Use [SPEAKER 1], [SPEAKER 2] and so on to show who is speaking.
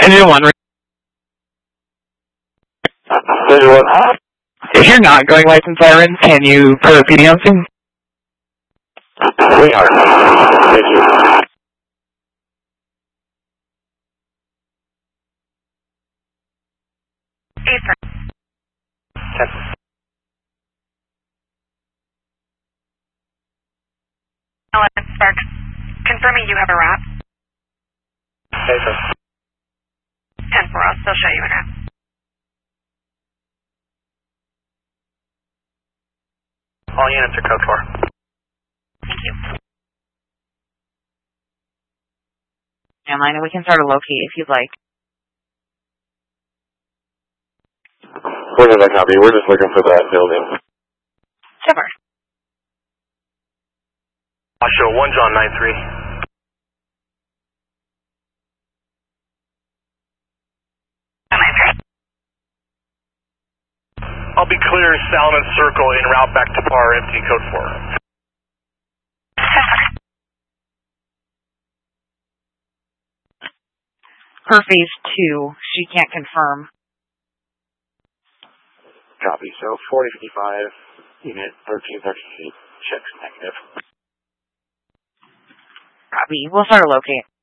[SPEAKER 1] Engine 1.
[SPEAKER 2] Engine 1.
[SPEAKER 1] If you're not going lights and sirens, can you put PD on soon?
[SPEAKER 2] We are. Thank you.
[SPEAKER 3] Spark. Confirming you have a wrap.
[SPEAKER 2] Okay, sir.
[SPEAKER 3] 10-4, I'll still show you a wrap.
[SPEAKER 2] All units are code 4.
[SPEAKER 3] Thank you.
[SPEAKER 4] Lina, we can start a locate if you'd like.
[SPEAKER 2] Where did I copy? We're just looking for that building.
[SPEAKER 4] Sure.
[SPEAKER 2] I'll show 1 John 93. I'll be clear, Salmon Circle en route back to par, empty code 4.
[SPEAKER 4] Per phase 2, she can't confirm.
[SPEAKER 2] Copy. So 4055, unit 1330 feet, checks negative.
[SPEAKER 4] Copy. We'll start a locate.